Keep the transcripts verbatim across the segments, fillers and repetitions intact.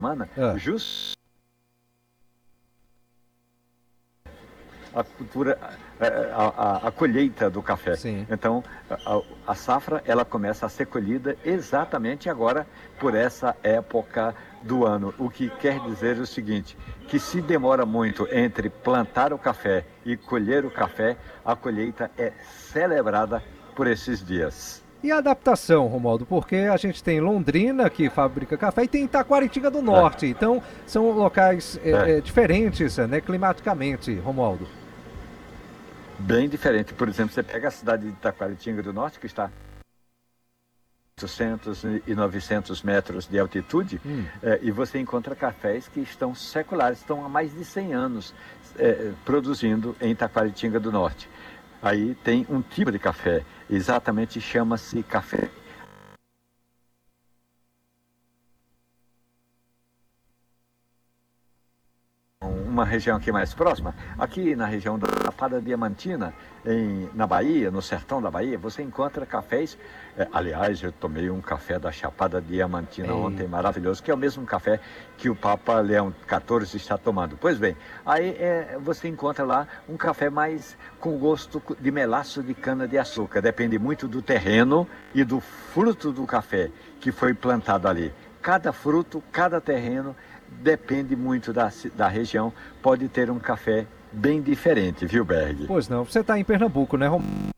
semana, Ah. justo a cultura, a, a, a colheita do café. Sim. Então, a, a safra, ela começa a ser colhida exatamente agora, por essa época do ano. O que quer dizer o seguinte, que se demora muito entre plantar o café e colher o café, a colheita é celebrada por esses dias. E a adaptação, Romualdo? Porque a gente tem Londrina, que fabrica café, e tem Itaquaritinga do Norte. É. Então, são locais é, É. é, diferentes, né, climaticamente, Romualdo. Bem diferente. Por exemplo, você pega a cidade de Itaquaritinga do Norte, que está a oitocentos e novecentos metros de altitude, hum. é, e você encontra cafés que estão seculares, estão há mais de cem anos é, produzindo em Itaquaritinga do Norte. Aí tem um tipo de café, exatamente chama-se café. Uma região aqui mais próxima, aqui na região da Chapada Diamantina, em, na Bahia, no sertão da Bahia, você encontra cafés, é, aliás, eu tomei um café da Chapada Diamantina Ei. ontem, maravilhoso, que é o mesmo café que o Papa Leão quatorze está tomando. Pois bem, aí é, você encontra lá um café mais com gosto de melaço de cana-de-açúcar, depende muito do terreno e do fruto do café que foi plantado ali. Cada fruto, cada terreno, depende muito da, da região, pode ter um café bem diferente, viu, Berg? Pois não, você está em Pernambuco, né, Romualdo?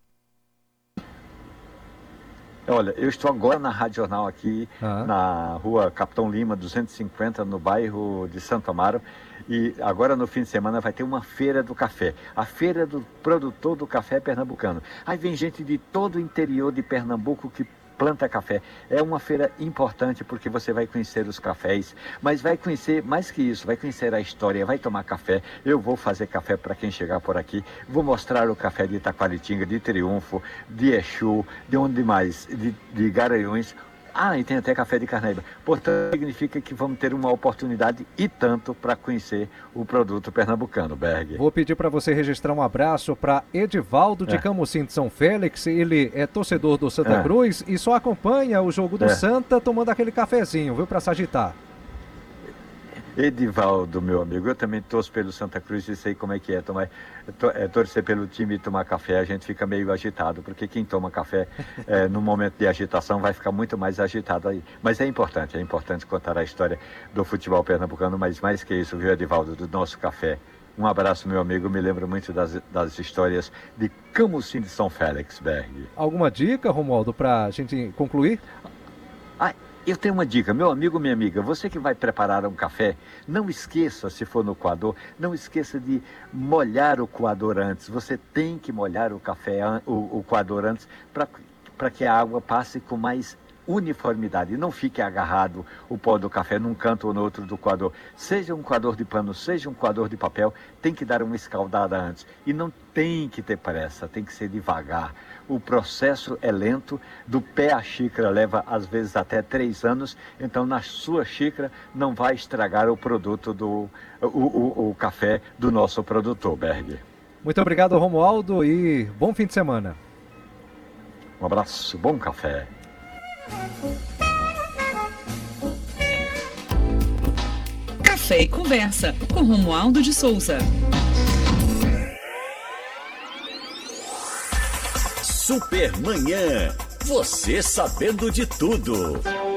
Olha, eu estou agora na Rádio Jornal aqui, ah. na rua Capitão Lima, duzentos e cinquenta, no bairro de Santo Amaro, e agora no fim de semana vai ter uma feira do café, a feira do produtor do café pernambucano. Aí vem gente de todo o interior de Pernambuco que planta café. É uma feira importante porque você vai conhecer os cafés, mas vai conhecer mais que isso, vai conhecer a história, vai tomar café. Eu vou fazer café para quem chegar por aqui, vou mostrar o café de Itaquaritinga, de Triunfo, de Exu, de onde mais, de, de Garanhuns. Ah, e tem até café de Carnaíba. Portanto, significa que vamos ter uma oportunidade e tanto para conhecer o produto pernambucano, Berg. Vou pedir para você registrar um abraço para Edivaldo de É. Camusim de São Félix. Ele é torcedor do Santa É. Cruz e só acompanha o jogo do É. Santa tomando aquele cafezinho, viu, para se agitar. Edivaldo, meu amigo, eu também torço pelo Santa Cruz e sei como é que é, tomar, to, é torcer pelo time e tomar café, a gente fica meio agitado, porque quem toma café é, no momento de agitação vai ficar muito mais agitado aí. Mas é importante, é importante contar a história do futebol pernambucano, mas mais que isso, viu, Edivaldo, do nosso café. Um abraço, meu amigo, me lembro muito das, das histórias de Camusim de São Félix, Berg. Alguma dica, Romualdo, para a gente concluir? Ah, eu tenho uma dica, meu amigo, minha amiga, você que vai preparar um café, não esqueça, se for no coador, não esqueça de molhar o coador antes. Você tem que molhar o café, o, o coador antes, para que a água passe com mais uniformidade, não fique agarrado o pó do café num canto ou no outro do coador. Seja um coador de pano, seja um coador de papel, tem que dar uma escaldada antes. E não tem que ter pressa, tem que ser devagar. O processo é lento, do pé à xícara leva às vezes até três anos, então na sua xícara não vai estragar o produto do o, o, o café do nosso produtor, Berg. Muito obrigado, Romualdo, e bom fim de semana. Um abraço, bom café. Café e Conversa, com Romualdo de Souza. Supermanhã, você sabendo de tudo.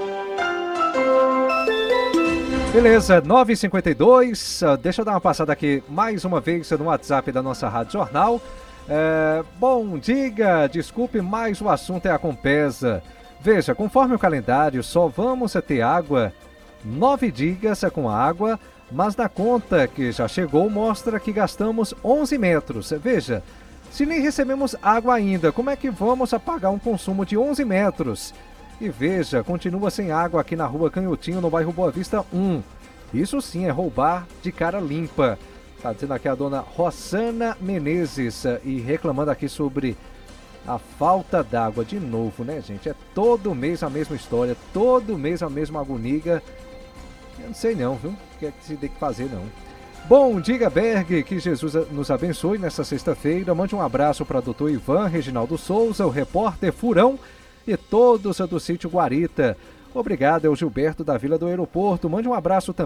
Beleza, nove e cinquenta e dois, deixa eu dar uma passada aqui mais uma vez no WhatsApp da nossa Rádio Jornal. É, bom, diga, desculpe, mas o assunto é a Compesa. Veja, conforme o calendário, só vamos ter água nove dias com água, mas na conta que já chegou mostra que gastamos onze metros. Veja, se nem recebemos água ainda, como é que vamos pagar um consumo de onze metros? E veja, continua sem água aqui na rua Canhotinho, no bairro Boa Vista um. Isso sim é roubar de cara limpa. Tá dizendo aqui a dona Rossana Menezes e reclamando aqui sobre a falta d'água de novo, né, gente? É todo mês a mesma história, todo mês a mesma agonia. Eu não sei não, viu? O que é que se tem que fazer, não. Bom, diga, Berg, que Jesus nos abençoe nessa sexta-feira. Mande um abraço para doutor Ivan Reginaldo Souza, o repórter Furão e todos do sítio Guarita. Obrigado, é o Gilberto da Vila do Aeroporto. Mande um abraço também